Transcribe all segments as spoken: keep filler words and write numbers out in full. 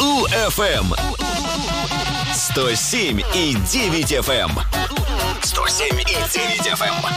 У-эф-эм сто семь и девять эф эм. сто семь и девять эф эм.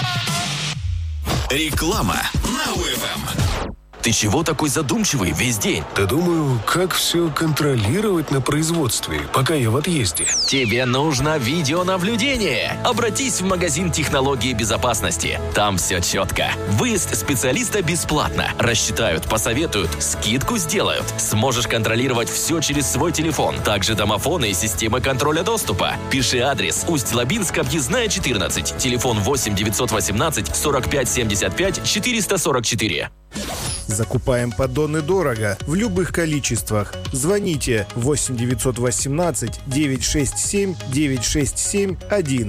Реклама на У-эф-эм. Ты чего такой задумчивый весь день? Да думаю, как все контролировать на производстве, пока я в отъезде. Тебе нужно видеонаблюдение. Обратись в магазин технологии безопасности. Там все четко. Выезд специалиста бесплатно. Рассчитают, посоветуют, скидку сделают. Сможешь контролировать все через свой телефон. Также домофоны и системы контроля доступа. Пиши адрес: Усть-Лабинск, объездная четырнадцать. Телефон восемь девятьсот восемнадцать сорок пять семьдесят пять четыреста сорок четыре. Закупаем поддоны дорого, в любых количествах. Звоните восемь девятьсот восемнадцать девятьсот шестьдесят семь девятьсот шестьдесят семь один.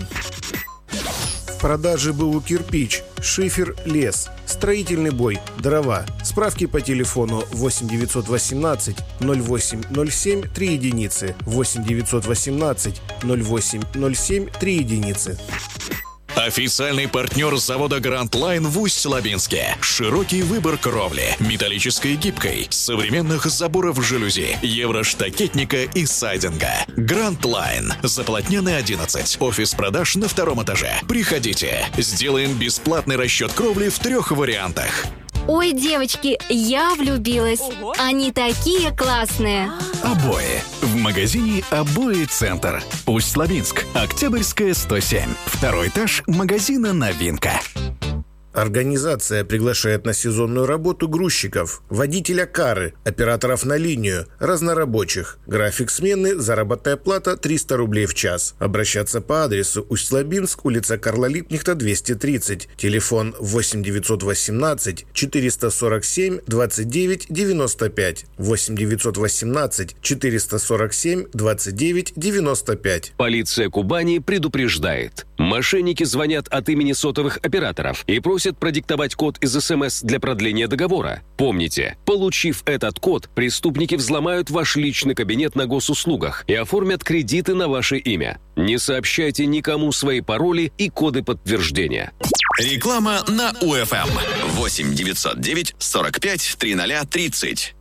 В продаже БУ «Кирпич», шифер, лес, строительный бой, дрова. Справки по телефону восемь девятьсот восемнадцать ноль восемь ноль семь три единицы, восемь девятьсот восемнадцать ноль восемь ноль семь три единицы. Официальный партнер завода Grand Line в Усть-Лабинске. Широкий выбор кровли, металлической и гибкой, современных заборов жалюзи, евроштакетника и сайдинга. Grand Line. Заполотненный одиннадцать. Офис продаж на втором этаже. Приходите. Сделаем бесплатный расчет кровли в трех вариантах. Ой, девочки, я влюбилась. Ого. Они такие классные. Обои. В магазине «Обои Центр». Усть-Лабинск. Октябрьская, сто семь. Второй этаж магазина «Новинка». Организация приглашает на сезонную работу грузчиков, водителя кары, операторов на линию, разнорабочих. График смены, заработная плата триста рублей в час. Обращаться по адресу Усть-Лабинск, улица Карла Липкнехта, двести тридцать. Телефон восемь девятьсот восемнадцать четыреста сорок семь двадцать девять девяносто пять. восемь девятьсот восемнадцать четыреста сорок семь двадцать девять девяносто пять. Полиция Кубани предупреждает. Мошенники звонят от имени сотовых операторов и просят продиктовать код из СМС для продления договора. Помните, получив этот код, преступники взломают ваш личный кабинет на госуслугах и оформят кредиты на ваше имя. Не сообщайте никому свои пароли и коды подтверждения. Реклама на У-эф-эм. восемь девятьсот девять сорок пять тридцать тридцать.